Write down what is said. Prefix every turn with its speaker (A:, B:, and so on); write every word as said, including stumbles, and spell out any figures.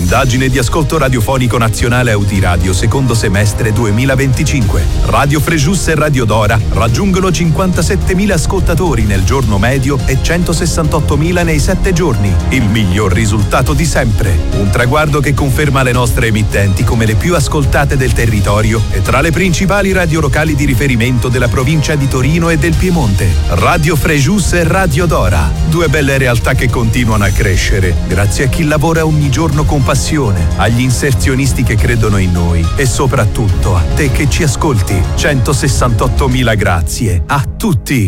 A: Indagine di ascolto radiofonico nazionale Audiradio secondo semestre duemilaventicinque. Radio Frejus e Radio Dora raggiungono cinquantasettemila ascoltatori nel giorno medio e centosessantottomila nei sette giorni. Il miglior risultato di sempre. Un traguardo che conferma le nostre emittenti come le più ascoltate del territorio e tra le principali radio locali di riferimento della provincia di Torino e del Piemonte. Radio Frejus e Radio Dora. Due belle realtà che continuano a crescere grazie a chi lavora ogni giorno con passione, agli inserzionisti che credono in noi e soprattutto a te che ci ascolti. centosessantottomila grazie a tutti.